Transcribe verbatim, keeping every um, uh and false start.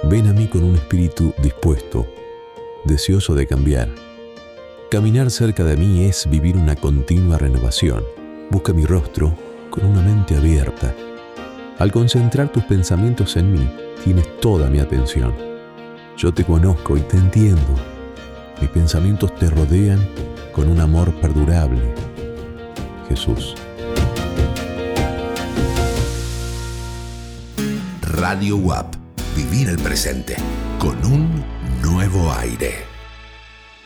Ven a mí con un espíritu dispuesto, deseoso de cambiar. Caminar cerca de mí es vivir una continua renovación. Busca mi rostro con una mente abierta. Al concentrar tus pensamientos en mí, tienes toda mi atención. Yo te conozco y te entiendo. Mis pensamientos te rodean con un amor perdurable. Jesús. Radio U A P. Vivir el presente con un nuevo aire.